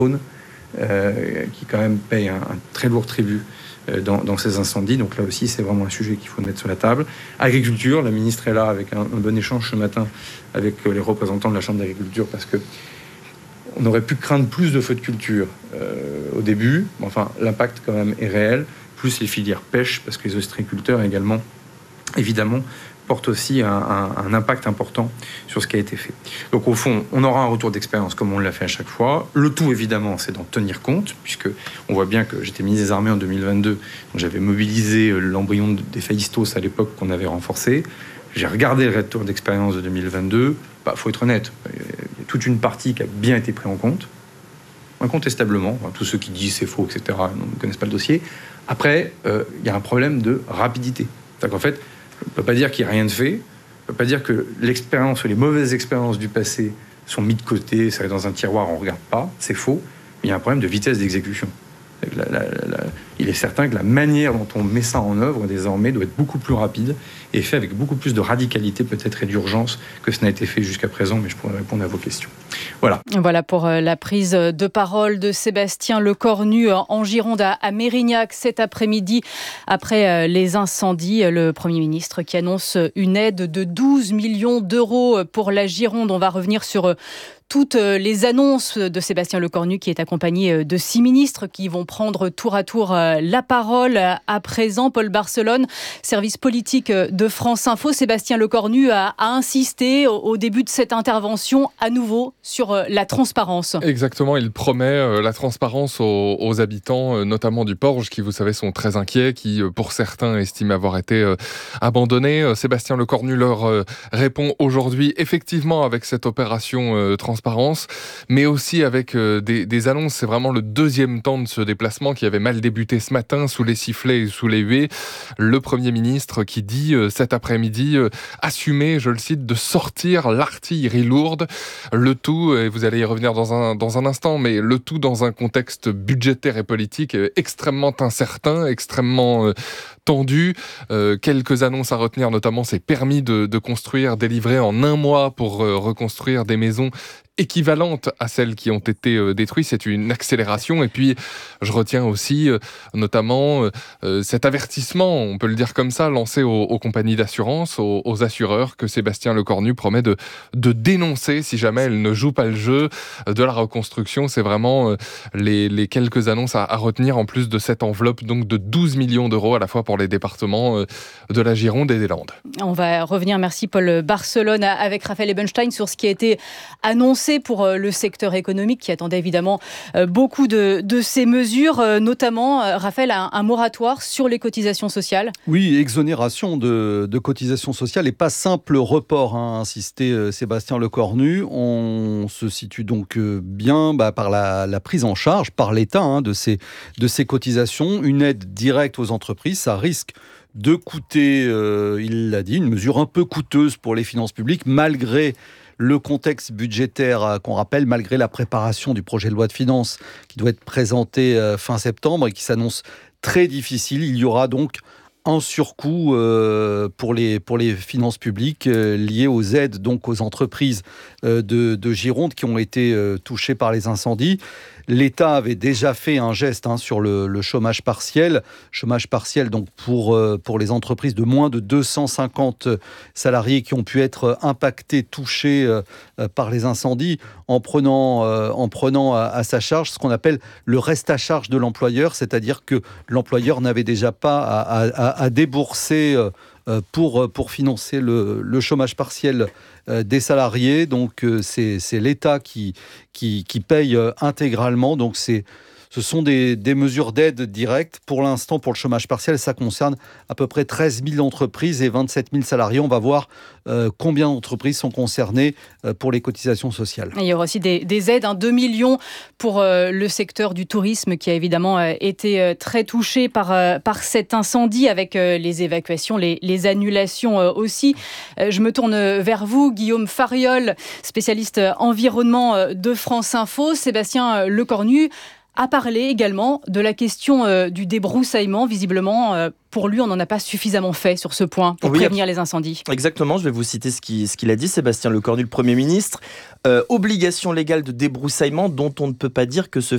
qui quand même paye un très lourd tribut dans ces incendies. Donc là aussi, c'est vraiment un sujet qu'il faut mettre sur la table. Agriculture, la ministre est là avec un bon échange ce matin avec les représentants de la Chambre d'agriculture parce que on aurait pu craindre plus de feux de culture au début. Enfin, l'impact quand même est réel. Plus les filières pêche, parce que les ostréiculteurs également, évidemment, portent aussi un impact important sur ce qui a été fait. Donc au fond, on aura un retour d'expérience comme on l'a fait à chaque fois. Le tout, évidemment, c'est d'en tenir compte, puisque on voit bien que j'étais ministre des Armées en 2022, donc j'avais mobilisé l'embryon des Phaistos à l'époque qu'on avait renforcé. J'ai regardé le retour d'expérience de 2022. Faut être honnête, il y a toute une partie qui a bien été prise en compte, incontestablement. Enfin, tous ceux qui disent c'est faux, etc., ne connaissent pas le dossier. Après, il y a un problème de rapidité. C'est-à-dire qu'en fait, on ne peut pas dire qu'il n'y a rien de fait. On ne peut pas dire que l'expérience ou les mauvaises expériences du passé sont mises de côté, ça est dans un tiroir, on ne regarde pas. C'est faux. Mais il y a un problème de vitesse d'exécution. Il est certain que la manière dont on met ça en œuvre désormais doit être beaucoup plus rapide et fait avec beaucoup plus de radicalité peut-être et d'urgence que ce n'a été fait jusqu'à présent, mais je pourrais répondre à vos questions. Voilà pour la prise de parole de Sébastien Lecornu en Gironde à Mérignac cet après-midi. Après les incendies, le Premier ministre qui annonce une aide de 12 millions d'euros pour la Gironde. On va revenir sur toutes les annonces de Sébastien Lecornu qui est accompagné de 6 ministres qui vont prendre tour à tour la parole à présent. Paul Barcelone, service politique de France Info. Sébastien Lecornu a insisté au début de cette intervention à nouveau sur la transparence. Exactement, il promet la transparence aux habitants, notamment du Porge, qui vous savez sont très inquiets, qui pour certains estiment avoir été abandonnés. Sébastien Lecornu leur répond aujourd'hui effectivement avec cette opération transparence, mais aussi avec des annonces. C'est vraiment le deuxième temps de ce déplacement qui avait mal débuté ce matin sous les sifflets et sous les huées. Le Premier ministre qui dit cet après-midi assumer, je le cite, de sortir l'artillerie lourde. Le tout, et vous allez y revenir dans un instant, mais le tout dans un contexte budgétaire et politique extrêmement incertain, extrêmement tendu. Quelques annonces à retenir, notamment ces permis de construire délivrés en 1 mois pour reconstruire des maisons équivalentes à celles qui ont été détruites. C'est une accélération. Et puis, je retiens aussi notamment cet avertissement, on peut le dire comme ça, lancé aux compagnies d'assurance, aux assureurs, que Sébastien Lecornu promet de dénoncer si jamais elles ne jouent pas le jeu de la reconstruction. C'est vraiment les quelques annonces à retenir, en plus de cette enveloppe donc de 12 millions d'euros, à la fois pour les départements de la Gironde et des Landes. On va revenir, merci Paul Barcelone, avec Raphaël Ebenstein sur ce qui a été annoncé pour le secteur économique qui attendait évidemment beaucoup de ces mesures, notamment, Raphaël, un moratoire sur les cotisations sociales. Oui, exonération de cotisations sociales et pas simple report, a insisté Sébastien Lecornu. On se situe donc bien par la prise en charge par l'État de ces cotisations. Une aide directe aux entreprises, ça risque de coûter, il l'a dit, une mesure un peu coûteuse pour les finances publiques, malgré le contexte budgétaire qu'on rappelle, malgré la préparation du projet de loi de finances qui doit être présenté fin septembre et qui s'annonce très difficile. Il y aura donc un surcoût pour les finances publiques lié aux aides donc aux entreprises de Gironde qui ont été touchées par les incendies. L'État avait déjà fait un geste sur le chômage partiel. Chômage partiel donc pour les entreprises de moins de 250 salariés qui ont pu être impactés, touchés par les incendies, en prenant à sa charge ce qu'on appelle le reste à charge de l'employeur, c'est-à-dire que l'employeur n'avait déjà pas à débourser pour financer le chômage partiel des salariés. Donc c'est l'État qui paye intégralement. Donc ce sont des mesures d'aide directe. Pour l'instant, pour le chômage partiel, ça concerne à peu près 13 000 entreprises et 27 000 salariés. On va voir combien d'entreprises sont concernées pour les cotisations sociales. Et il y aura aussi des aides, 2 millions pour le secteur du tourisme qui a évidemment été très touché par cet incendie avec les évacuations, les annulations aussi. Je me tourne vers vous, Guillaume Fariol, spécialiste environnement de France Info. Sébastien Lecornu a parlé également de la question du débroussaillement. Visiblement, pour lui, on n'en a pas suffisamment fait sur ce point pour prévenir les incendies. Exactement, je vais vous citer ce qu'il a dit, Sébastien Lecornu, le Premier ministre. Obligation légale de débroussaillement dont on ne peut pas dire que ce